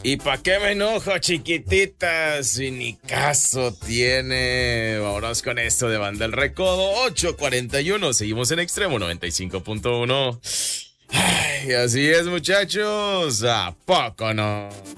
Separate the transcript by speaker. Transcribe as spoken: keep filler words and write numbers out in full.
Speaker 1: ¿Y pa' qué me enojo, chiquititas? Si ni caso tiene. Vámonos con esto de Banda El Recodo. ocho cuarenta y uno. Seguimos en Extremo noventa y cinco punto uno. Ay, así es, muchachos. ¿A poco no?